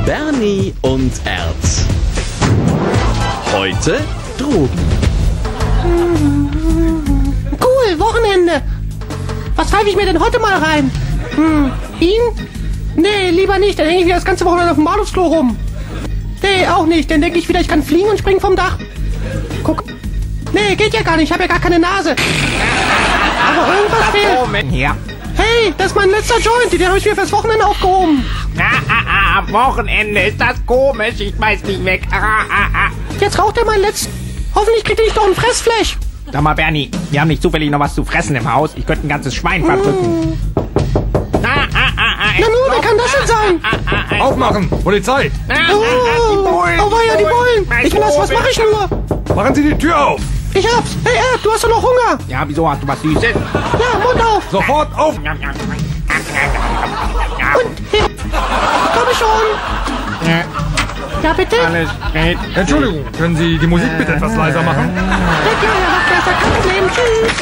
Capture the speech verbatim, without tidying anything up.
Bernie und Erz. Heute Drogen. Cool, Wochenende. Was pfeife ich mir denn heute mal rein? Hm, ihn? Nee, lieber nicht, dann hänge ich wieder das ganze Wochenende auf dem Bahnhofsklo rum. Nee, auch nicht, dann denke ich wieder, ich kann fliegen und springen vom Dach. Guck. Nee, geht ja gar nicht, ich habe ja gar keine Nase. Aber irgendwas fehlt. Ja. Hey, das ist mein letzter Joint, den habe ich mir fürs Wochenende aufgehoben. Ah, ah, ah, am Wochenende ist das komisch, ich weiß nicht weg. Ah, ah, ah. Jetzt raucht er meinen letzten. Hoffentlich kriegt er nicht noch ein Fressfleisch. Sag mal, Bernie, wir haben nicht zufällig noch was zu fressen im Haus. Ich könnte ein ganzes Schwein verdrücken. Ah, ah, ah, ah, Na nun, wer kann das denn sein? Ah, ah, ah, Aufmachen! Polizei! Ah, ah, ah, die Bullen, Oh, weia, die Bullen. Mein Ich lass, was Vogel. mache ich nur? Machen Sie die Tür auf! Ich hab's. Hey, Ed, du hast doch noch Hunger. Ja, wieso, hast du was Süßes? Ja, Mund auf. Sofort auf! Ja, ja, Und, hier. Komm schon. ja, Ja, bitte? alles geht. Entschuldigung, können Sie die Musik bitte etwas leiser machen? Ja, ja, ja, kein Problem. Tschüss.